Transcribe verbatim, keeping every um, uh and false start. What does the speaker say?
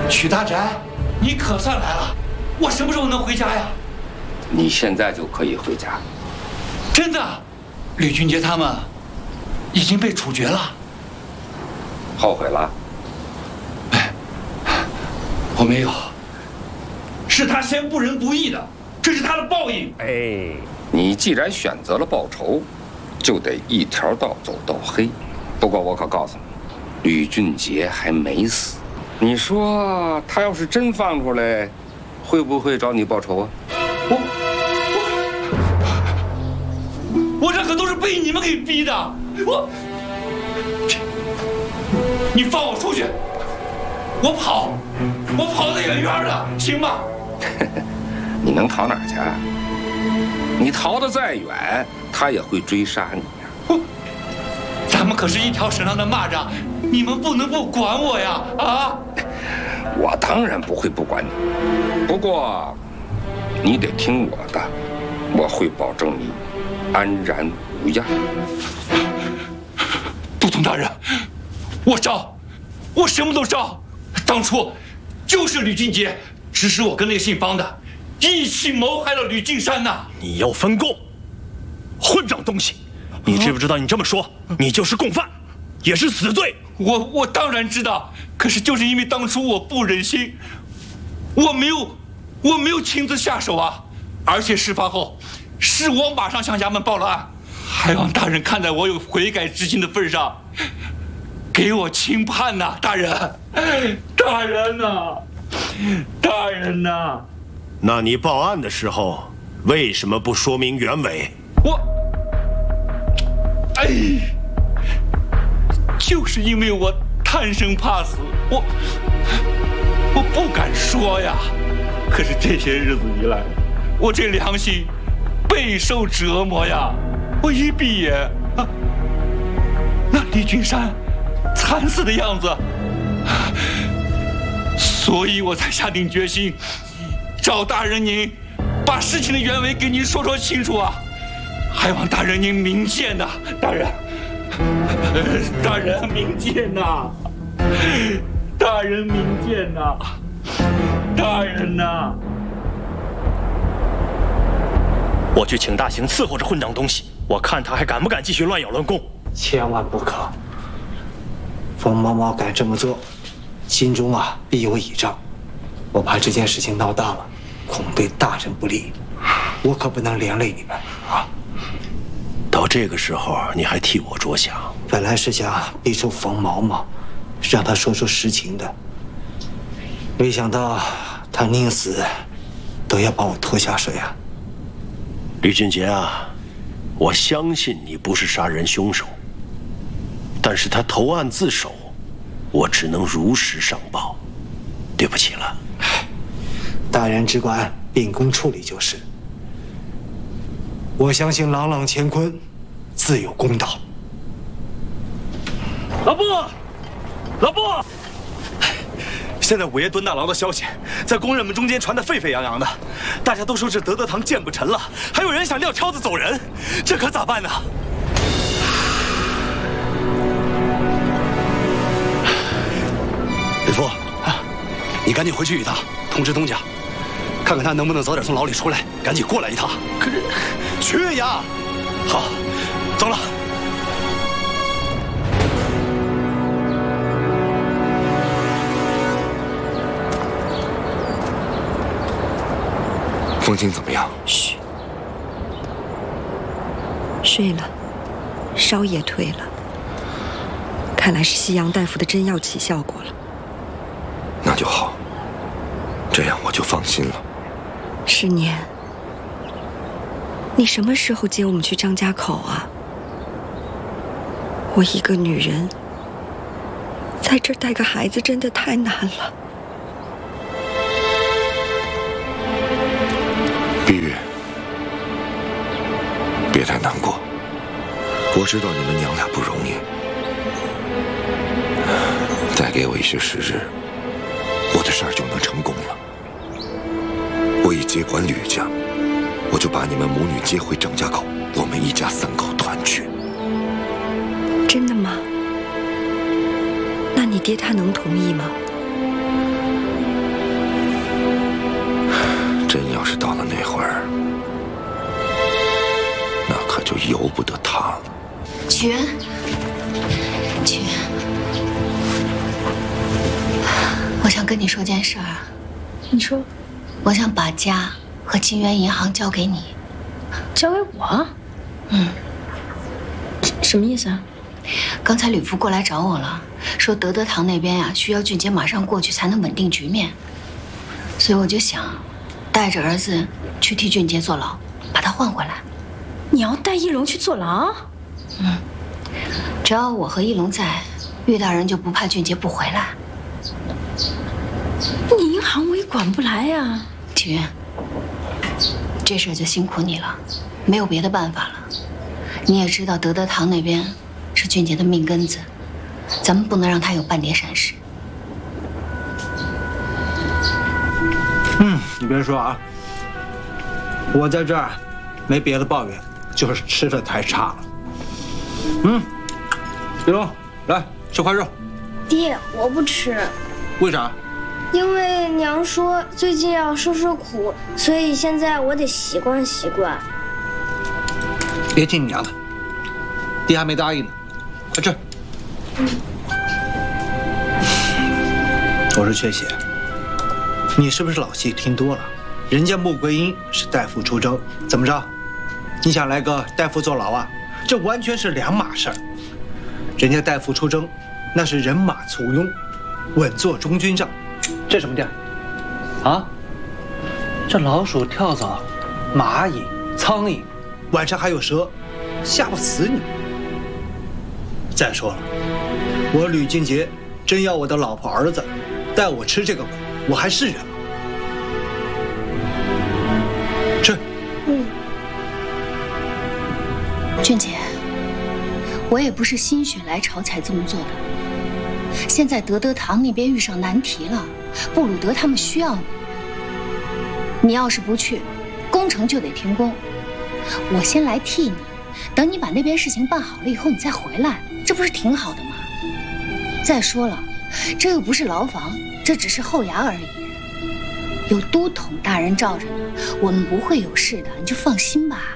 曲大宅，你可算来了！我什么时候能回家呀？ 你现在就可以回家。 真的？吕俊杰他们已经被处决了。 后悔了？ 哎，我没有。是他先不仁不义的，这是他的报应。 哎，你既然选择了报仇，就得一条道走到黑。不过我可告诉你，吕俊杰还没死。你说他要是真放出来，会不会找你报仇啊？ 我我我这可都是被你们给逼的。我，你放我出去，我跑，我跑得远远的，行吗？ 你能逃哪儿去？你逃得再远，他也会追杀你呀。 我，咱们可是一条绳上的蚂蚱，你们不能不管我呀！啊！ 我当然不会不管你，不过你得听我的，我会保证你安然无恙。 都统大人，我招，我什么都招。当初就是吕俊杰指使我跟那个姓方的一起谋害了吕敬山呐！ 你要分供，混账东西！你知不知道你这么说，你就是共犯，也是死罪。 我我当然知道，可是就是因为当初我不忍心，我没有我没有亲自下手啊！而且事发后，是我马上向衙门报了案，还望大人看在我有悔改之心的份上，给我轻判呐！大人，大人呐，大人呐！ 那你报案的时候，为什么不说明原委？ 我，哎，就是因为我贪生怕死，我我不敢说呀。可是这些日子以来，我这良心备受折磨呀。我一闭眼，啊，那李俊山惨死的样子，所以我才下定决心，找大人您把事情的原委给您说说清楚啊！还望大人您明鉴呐，大人，大人明鉴呐，大人明鉴呐，大人呐！ 我去请大刑伺候这混账东西，我看他还敢不敢继续乱咬乱供。 千万不可！冯毛毛敢这么做，心中啊必有倚仗。我怕这件事情闹大了，恐对大人不利，我可不能连累你们啊！ 到这个时候，你还替我着想？ 本来是想逼出冯毛毛，让他说出实情的，没想到他宁死都要把我拖下水啊！ 吕俊杰啊，我相信你不是杀人凶手，但是他投案自首，我只能如实上报，对不起了。 大人只管秉公处理就是。我相信朗朗乾坤自有公道。 老布，老布，现在午夜蹲大牢的消息在工人们中间传得沸沸扬扬的，大家都说这德德堂见不成了，还有人想撂挑子走人，这可咋办呢？ 李父，你赶紧回去一趟，通知东家，看看他能不能早点从牢里出来，赶紧过来一趟。 可是， 去呀！ 好，走了。 风清怎么样？ 嘘，睡了，烧也退了，看来是西洋大夫的针药起效果了。 那就好，这样我就放心了。 十年，你什么时候接我们去张家口啊？我一个女人，在这儿带个孩子真的太难了。 碧玉，别太难过，我知道你们娘俩不容易，再给我一些时日，我的事儿就能成功了。我一接管吕家，我就把你们母女接回张家口，我们一家三口团聚。 真的吗？那你爹他能同意吗？ 真要是到了那会儿，那可就由不得他了。 曲渊，曲渊，我想跟你说件事儿。 你说， 我想把家和金源银行交给你。 交给我？ 嗯。 什么意思啊？ 刚才吕父过来找我了，说德德堂那边呀、啊、需要俊杰马上过去才能稳定局面，所以我就想带着儿子去替俊杰坐牢，把他换回来。 你要带一龙去坐牢？ 嗯，只要我和一龙在，岳大人就不怕俊杰不回来。 你银行我也管不来呀。 曲渊，这事就辛苦你了，没有别的办法了。你也知道德德堂那边是俊杰的命根子，咱们不能让他有半点闪失。 嗯，你别说啊，我在这儿没别的抱怨，就是吃的太差了。嗯，一龙，来吃块肉。 爹，我不吃。 为啥？ 因为娘说最近要受受苦，所以现在我得习惯习惯。 别听你娘的，爹还没答应呢，快吃。 嗯。 我说缺血，你是不是老戏听多了？人家穆桂英是代父出征，怎么着？你想来个代父坐牢啊？这完全是两码事儿。人家代父出征，那是人马簇拥，稳坐中军帐。这什么地儿？啊？这老鼠、跳蚤、蚂蚁、苍蝇，晚上还有蛇，吓不死你。再说了，我吕俊杰真要我的老婆儿子带我吃这个苦，我还是人吗？吃。 嗯。俊杰，我也不是心血来潮才这么做的。现在德德堂那边遇上难题了，布鲁德他们需要你。你要是不去，工程就得停工。我先来替你，等你把那边事情办好了以后，你再回来，这不是挺好的吗？再说了，这又不是牢房，这只是后衙而已。有都统大人罩着呢，我们不会有事的，你就放心吧。